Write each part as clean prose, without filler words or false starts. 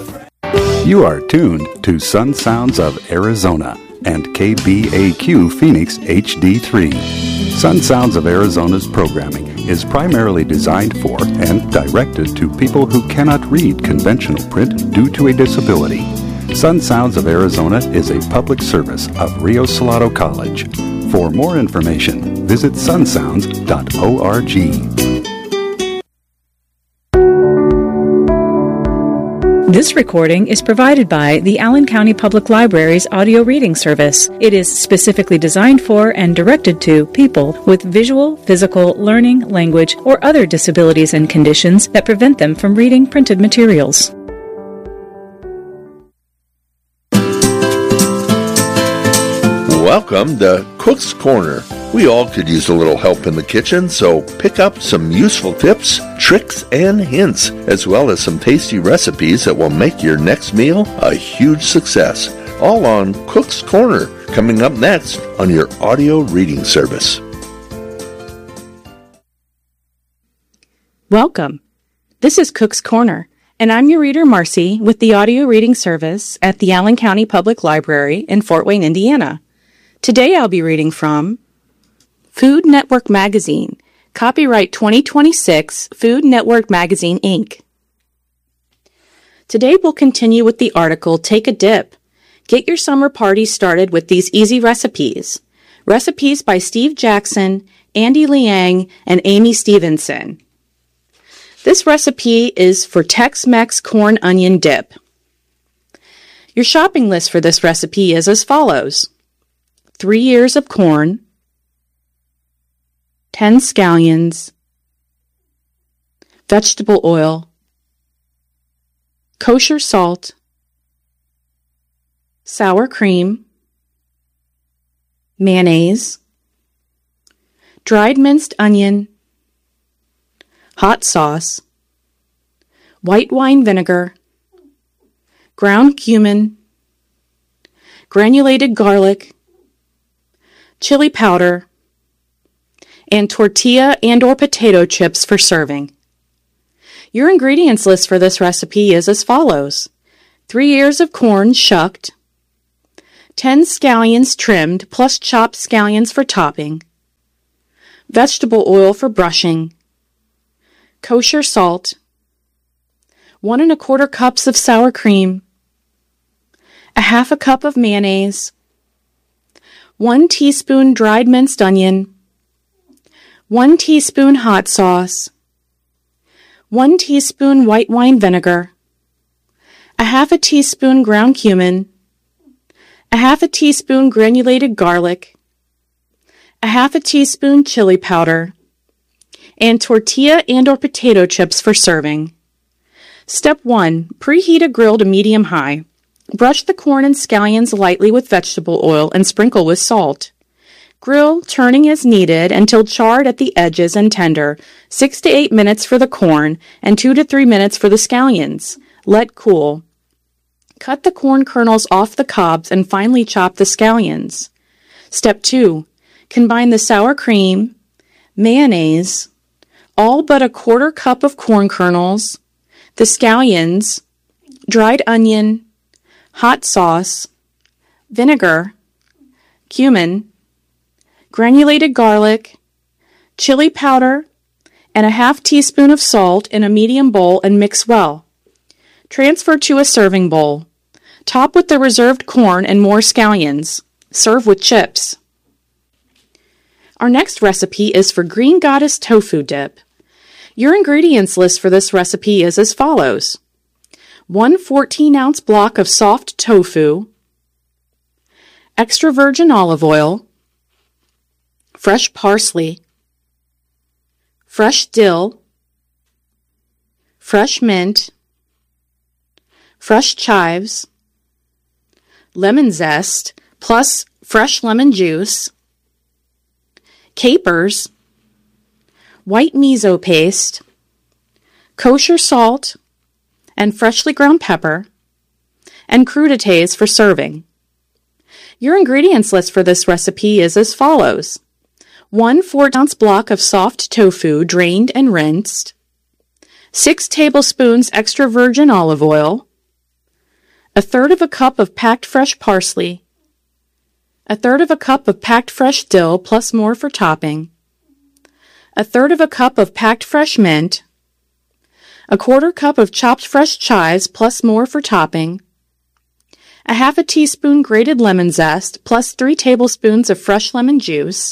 You are tuned to Sun Sounds of Arizona and KBAQ Phoenix HD3. Sun Sounds of Arizona's programming is primarily designed for and directed to people who cannot read conventional print due to a disability. Sun Sounds of Arizona is a public service of Rio Salado College. For more information, visit sunsounds.org. This recording is provided by the Allen County Public Library's audio reading service. It is specifically designed for and directed to people with visual, physical, learning, language, or other disabilities and conditions that prevent them from reading printed materials. Welcome to Cook's Corner. We all could use a little help in the kitchen, so pick up some useful tips, tricks, and hints, as well as some tasty recipes that will make your next meal a huge success. All on Cook's Corner, coming up next on your audio reading service. Welcome. This is Cook's Corner, and I'm your reader, Marcy, with the audio reading service at the Allen County Public Library in Fort Wayne, Indiana. Today I'll be reading from Food Network Magazine, copyright 2026, Food Network Magazine, Inc. Today we'll continue with the article, Take a Dip. Get your summer party started with these easy recipes. Recipes by Steve Jackson, Andy Liang, and Amy Stevenson. This recipe is for Tex-Mex corn onion dip. Your shopping list for this recipe is as follows: 3 ears of corn, 10 scallions, vegetable oil, kosher salt, sour cream, mayonnaise, dried minced onion, hot sauce, white wine vinegar, ground cumin, granulated garlic, chili powder, and tortilla and or potato chips for serving. Your ingredients list for this recipe is as follows: 3 ears of corn shucked, 10 scallions trimmed plus chopped scallions for topping, vegetable oil for brushing, kosher salt, 1 1/4 cups of sour cream, a 1/2 cup of mayonnaise, 1 teaspoon dried minced onion, 1 teaspoon hot sauce, 1 teaspoon white wine vinegar, a 1/2 teaspoon ground cumin, a 1/2 teaspoon granulated garlic, a 1/2 teaspoon chili powder, and tortilla and or potato chips for serving. Step 1. Preheat a grill to medium-high. Brush the corn and scallions lightly with vegetable oil and sprinkle with salt. Grill, turning as needed until charred at the edges and tender, 6 to 8 minutes for the corn and 2 to 3 minutes for the scallions. Let cool. Cut the corn kernels off the cobs and finely chop the scallions. Step 2. Combine the sour cream, mayonnaise, all but a 1/4 cup of corn kernels, the scallions, dried onion, hot sauce, vinegar, cumin, granulated garlic, chili powder, and a 1/2 teaspoon of salt in a medium bowl and mix well. Transfer to a serving bowl. Top with the reserved corn and more scallions. Serve with chips. Our next recipe is for Green Goddess tofu dip. Your ingredients list for this recipe is as follows: 1 14-ounce block of soft tofu, extra virgin olive oil, fresh parsley, fresh dill, fresh mint, fresh chives, lemon zest plus fresh lemon juice, capers, white miso paste, kosher salt, and freshly ground pepper, and crudités for serving. Your ingredients list for this recipe is as follows: 1 4-ounce block of soft tofu drained and rinsed, 6 tablespoons extra virgin olive oil, 1/3 of a cup of packed fresh parsley, 1/3 of a cup of packed fresh dill plus more for topping, 1/3 of a cup of packed fresh mint, 1/4 cup of chopped fresh chives plus more for topping, 1/2 teaspoon grated lemon zest plus 3 tablespoons of fresh lemon juice,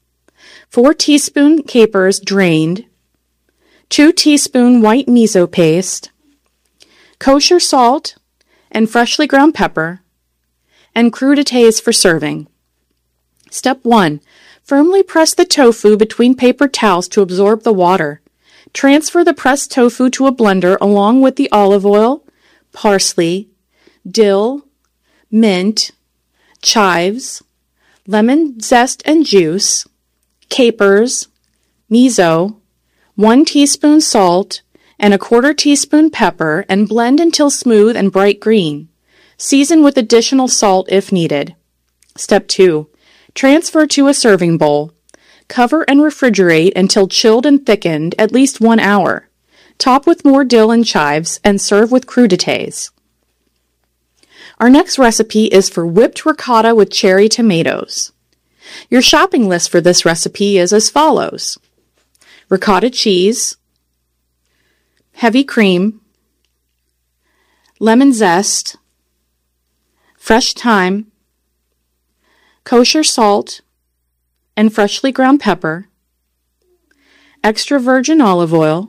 4 teaspoon capers drained, 2 teaspoon white miso paste, kosher salt and freshly ground pepper, and crudités for serving. Step 1. Firmly press the tofu between paper towels to absorb the water. Transfer the pressed tofu to a blender along with the olive oil, parsley, dill, mint, chives, lemon zest and juice, capers, miso, 1 teaspoon salt, and 1/4 teaspoon pepper, and blend until smooth and bright green. Season with additional salt if needed. Step 2. Transfer to a serving bowl. Cover and refrigerate until chilled and thickened at least 1 hour. Top with more dill and chives and serve with crudités. Our next recipe is for whipped ricotta with cherry tomatoes. Your shopping list for this recipe is as follows: ricotta cheese, heavy cream, lemon zest, fresh thyme, kosher salt, and freshly ground pepper, extra virgin olive oil,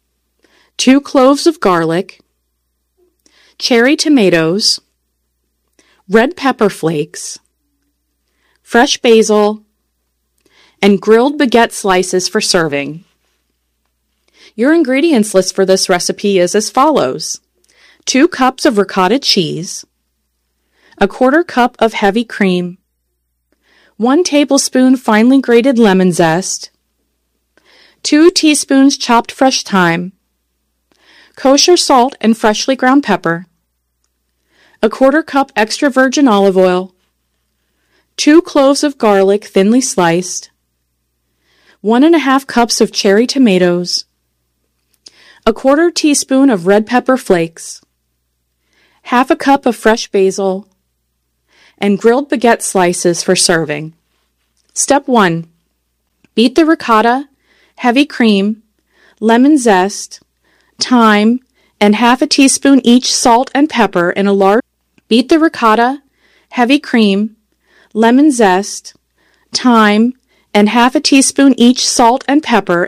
2 cloves of garlic, cherry tomatoes, red pepper flakes, fresh basil, and grilled baguette slices for serving. Your ingredients list for this recipe is as follows: 2 cups of ricotta cheese, 1/4 cup of heavy cream, 1 tablespoon finely grated lemon zest, 2 teaspoons chopped fresh thyme, kosher salt and freshly ground pepper, 1/4 cup extra virgin olive oil, 2 cloves of garlic thinly sliced, 1½ cups of cherry tomatoes, 1/4 teaspoon of red pepper flakes, 1/2 cup of fresh basil, and grilled baguette slices for serving. Step 1. Beat the ricotta, heavy cream, lemon zest, thyme, and 1/2 teaspoon each salt and pepper in a large. Beat the ricotta, heavy cream, lemon zest, thyme, and 1/2 teaspoon each salt and pepper